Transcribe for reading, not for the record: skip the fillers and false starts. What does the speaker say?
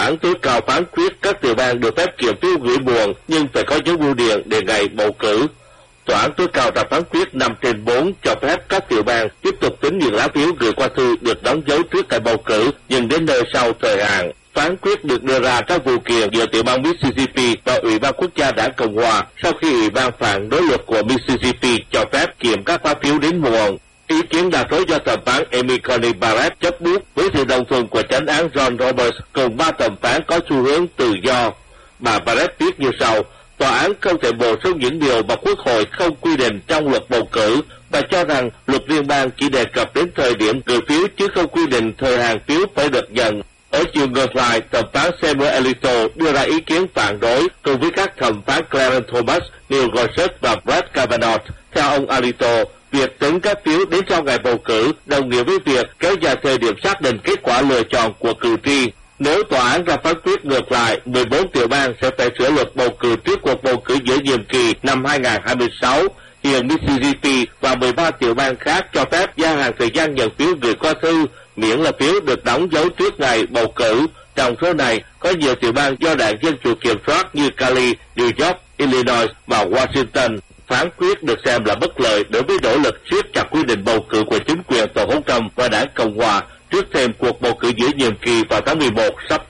án tối cao phán quyết các tiểu bang được phép kiểm phiếu gửi buồn nhưng phải có dấu bưu điện để ngày bầu cử. Tòa án tối cao đã phán quyết 5/4 cho phép các tiểu bang tiếp tục tính những lá phiếu gửi qua thư được đóng dấu trước ngày bầu cử nhưng đến nơi sau thời hạn. Phán quyết được đưa ra trong vụ kiện giữa tiểu bang Mississippi và Ủy ban Quốc gia Đảng Cộng hòa sau khi Ủy ban phản đối luật của Mississippi cho phép kiểm các lá phiếu đến muộn. Ý kiến đa số do thẩm phán Amy Coney Barrett chấp bút với sự đồng thuận của chánh án John Roberts cùng 3 thẩm phán có xu hướng tự do. Bà Barrett viết như sau: tòa án không thể bổ sung những điều mà Quốc hội không quy định trong luật bầu cử và cho rằng luật liên bang chỉ đề cập đến thời điểm gửi phiếu chứ không quy định thời hạn phiếu phải được nhận. Ở chiều ngược lại, thẩm phán Samuel Alito đưa ra ý kiến phản đối cùng với các thẩm phán Clarence Thomas, Neil Gorsuch và Brett Kavanaugh. Theo ông Alito, việc tính các phiếu đến sau ngày bầu cử đồng nghĩa với việc kéo dài thời điểm xác định kết quả lựa chọn của cử tri. Nếu tòa án ra phán quyết ngược lại, 14 tiểu bang sẽ phải sửa luật bầu cử trước cuộc bầu cử giữa nhiệm kỳ năm 2026. Hiện Mississippi và 13 tiểu bang khác cho phép gia hạn thời gian nhận phiếu gửi qua thư, miễn là phiếu được đóng dấu trước ngày bầu cử. Trong số này, có nhiều tiểu bang do Đảng Dân Chủ kiểm soát như Cali, New York, Illinois và Washington. Phán quyết được xem là bất lợi đối với nỗ lực siết chặt quy định bầu cử của chính quyền Tổng thống Trump và Đảng Cộng hòa trước thêm cuộc bầu cử giữa nhiệm kỳ vào tháng 11 sắp